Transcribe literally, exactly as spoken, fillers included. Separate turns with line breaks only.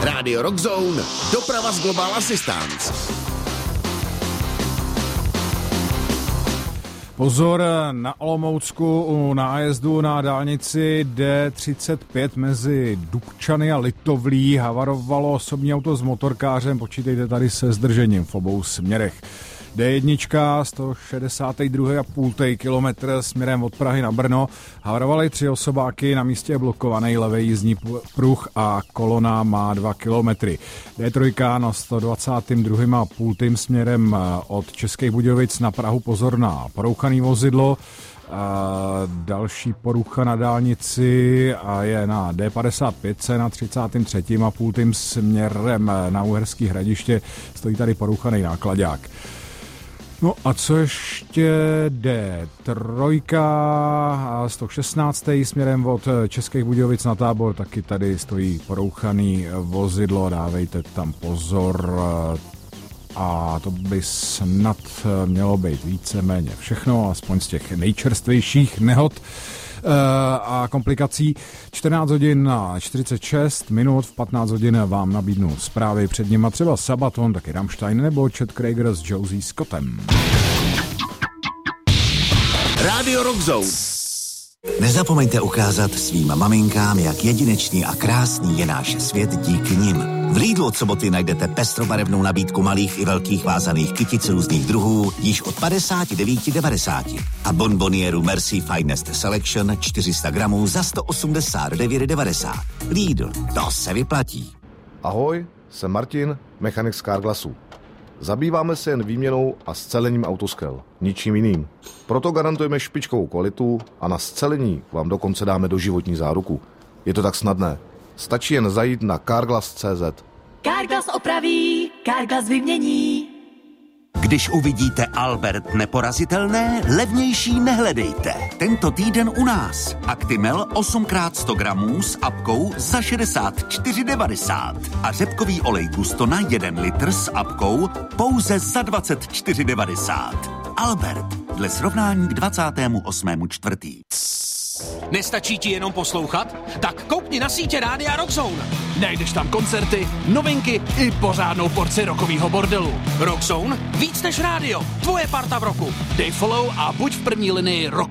Rádio Rockzone, doprava z Global Assistance.
Pozor na Olomoucku na nájezdu na dálnici D třicet pět mezi Dubčany a Litovlí havarovalo osobní auto s motorkářem, počítejte tady se zdržením v obou směrech. D jedna sto šedesát dva a půl kilometr směrem od Prahy na Brno. Havarovaly tři osobáky, na místě je blokovaný levý jízdní pruh a kolona má dva kilometry. D tři na sto dvacet dva a půl směrem od Českých Budějovic na Prahu, pozor na porouchaný vozidlo. A další porucha na dálnici a je na D padesát pět na třicet tři a půl směrem na Uherský Hradiště. Stojí tady porouchaný nákladák. No a co ještě D tři a sto šestnáct směrem od Českých Budějovic na Tábor, taky tady stojí porouchaný vozidlo, dávejte tam pozor. A to by snad mělo být víceméně všechno, aspoň z těch nejčerstvějších nehod a komplikací. čtrnáct hodin na čtyřicet šest minut, v patnáct hodin vám nabídnu zprávy, před nima třeba Sabaton, taky Rammstein nebo Chet Krager s Josie Scottem.
Rádio Rockzone.
Nezapomeňte ukázat svým maminkám, jak jedinečný a krásný je náš svět díky nim. V Lidlu od soboty najdete pestrobarevnou nabídku malých i velkých vázaných kytic různých druhů již od padesát devět devadesát a bonbonieru Merci Finest Selection čtyři sta gramů za sto osmdesát devět devadesát. Lidl, to se vyplatí.
Ahoj, jsem Martin, mechanik z Carglassu. Zabýváme se jen výměnou a scelením autoskel, ničím jiným. Proto garantujeme špičkovou kvalitu a na scelení vám dokonce dáme doživotní záruku. Je to tak snadné. Stačí jen zajít na carglass tečka cé zet.
Carglass opraví, Carglass vymění.
Když uvidíte Albert neporazitelné, levnější nehledejte. Tento týden u nás. Actimel osm krát sto gramů s apkou za šedesát čtyři devadesát a řepkový olej Gustona jeden litr s apkou pouze za dvacet čtyři devadesát. Albert, dle srovnání k dvacátému osmému čtvrtý.
Nestačí ti jenom poslouchat? Tak koukni na sítě Rádia Rockzone. Najdeš tam koncerty, novinky i pořádnou porci rockovýho bordelu. Rockzone? Víc než rádio. Tvoje parta v roku. Dej follow a buď v první linii roku.